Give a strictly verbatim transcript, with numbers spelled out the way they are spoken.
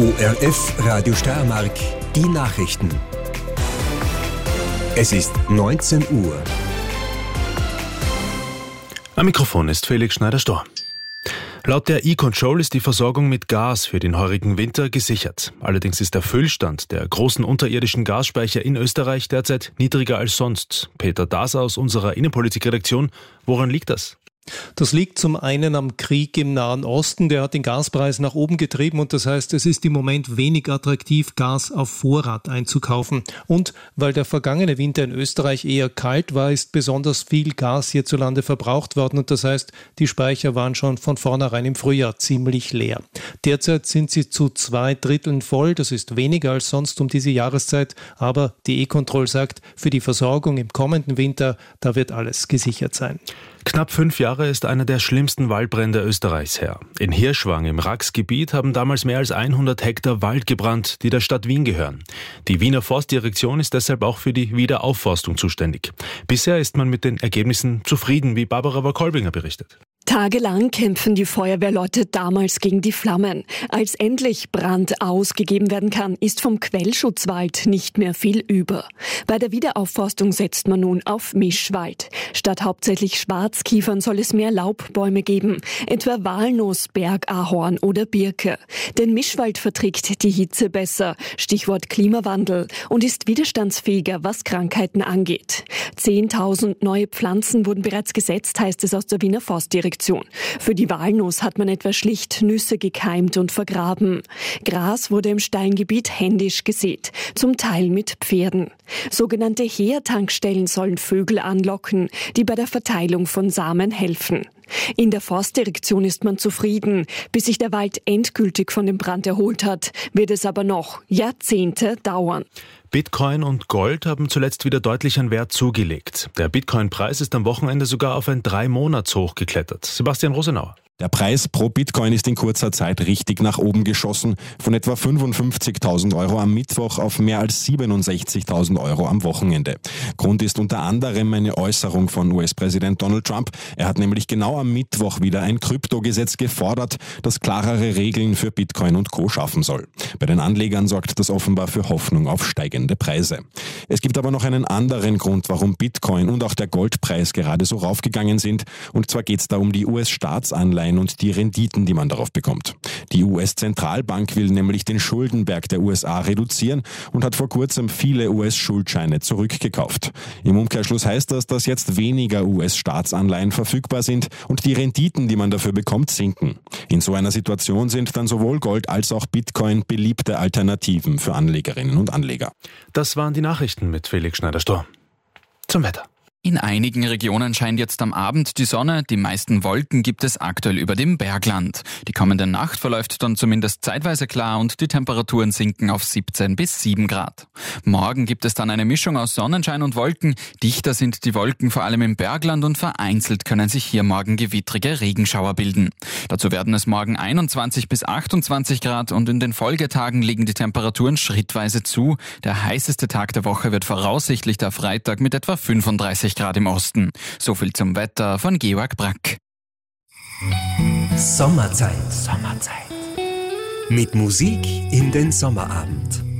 O R F Radio Steiermark, die Nachrichten. Es ist neunzehn Uhr. Am Mikrofon ist Felix Schneider-Storr. Laut der E-Control ist die Versorgung mit Gas für den heurigen Winter gesichert. Allerdings ist der Füllstand der großen unterirdischen Gasspeicher in Österreich derzeit niedriger als sonst. Peter Daas aus unserer Innenpolitik-Redaktion. Woran liegt das? Das liegt zum einen am Krieg im Nahen Osten, der hat den Gaspreis nach oben getrieben und das heißt, es ist im Moment wenig attraktiv, Gas auf Vorrat einzukaufen. Und weil der vergangene Winter in Österreich eher kalt war, ist besonders viel Gas hierzulande verbraucht worden und das heißt, die Speicher waren schon von vornherein im Frühjahr ziemlich leer. Derzeit sind sie zu zwei Dritteln voll, das ist weniger als sonst um diese Jahreszeit, aber die E-Control sagt, für die Versorgung im kommenden Winter, da wird alles gesichert sein. Knapp fünf Jahre ist einer der schlimmsten Waldbrände Österreichs her. In Hirschwang im Raxgebiet haben damals mehr als hundert Hektar Wald gebrannt, die der Stadt Wien gehören. Die Wiener Forstdirektion ist deshalb auch für die Wiederaufforstung zuständig. Bisher ist man mit den Ergebnissen zufrieden, wie Barbara Wakolbinger berichtet. Tagelang kämpfen die Feuerwehrleute damals gegen die Flammen. Als endlich Brand ausgegeben werden kann, ist vom Quellschutzwald nicht mehr viel über. Bei der Wiederaufforstung setzt man nun auf Mischwald. Statt hauptsächlich Schwarzkiefern soll es mehr Laubbäume geben, etwa Walnuss, Bergahorn oder Birke. Denn Mischwald verträgt die Hitze besser, Stichwort Klimawandel, und ist widerstandsfähiger, was Krankheiten angeht. zehntausend neue Pflanzen wurden bereits gesetzt, heißt es aus der Wiener Forstdirektion. Für die Walnuss hat man etwa schlicht Nüsse gekeimt und vergraben. Gras wurde im Steingebiet händisch gesät, zum Teil mit Pferden. Sogenannte Heertankstellen sollen Vögel anlocken, die bei der Verteilung von Samen helfen. In der Forstdirektion ist man zufrieden. Bis sich der Wald endgültig von dem Brand erholt hat, wird es aber noch Jahrzehnte dauern. Bitcoin und Gold haben zuletzt wieder deutlich an Wert zugelegt. Der Bitcoin-Preis ist am Wochenende sogar auf ein Drei-Monats-Hoch geklettert. Sebastian Rosenauer. Der Preis pro Bitcoin ist in kurzer Zeit richtig nach oben geschossen, von etwa fünfundfünfzigtausend Euro am Mittwoch auf mehr als siebenundsechzigtausend Euro am Wochenende. Grund ist unter anderem eine Äußerung von U S-Präsident Donald Trump. Er hat nämlich genau am Mittwoch wieder ein Kryptogesetz gefordert, das klarere Regeln für Bitcoin und Co. schaffen soll. Bei den Anlegern sorgt das offenbar für Hoffnung auf steigende Preise. Es gibt aber noch einen anderen Grund, warum Bitcoin und auch der Goldpreis gerade so raufgegangen sind. Und zwar geht es da um die U S-Staatsanleihen und die Renditen, die man darauf bekommt. Die U S-Zentralbank will nämlich den Schuldenberg der U S A reduzieren und hat vor kurzem viele U S-Schuldscheine zurückgekauft. Im Umkehrschluss heißt das, dass jetzt weniger U S-Staatsanleihen verfügbar sind und die Renditen, die man dafür bekommt, sinken. In so einer Situation sind dann sowohl Gold als auch Bitcoin beliebte Alternativen für Anlegerinnen und Anleger. Das waren die Nachrichten mit Felix Schneider-Storr. Zum Wetter. In einigen Regionen scheint jetzt am Abend die Sonne, die meisten Wolken gibt es aktuell über dem Bergland. Die kommende Nacht verläuft dann zumindest zeitweise klar und die Temperaturen sinken auf siebzehn bis sieben Grad. Morgen gibt es dann eine Mischung aus Sonnenschein und Wolken. Dichter sind die Wolken vor allem im Bergland und vereinzelt können sich hier morgen gewittrige Regenschauer bilden. Dazu werden es morgen einundzwanzig bis achtundzwanzig Grad und in den Folgetagen legen die Temperaturen schrittweise zu. Der heißeste Tag der Woche wird voraussichtlich der Freitag mit etwa fünfunddreißig Grad im Osten. So viel zum Wetter von Georg Brack. Sommerzeit. Sommerzeit. Mit Musik in den Sommerabend.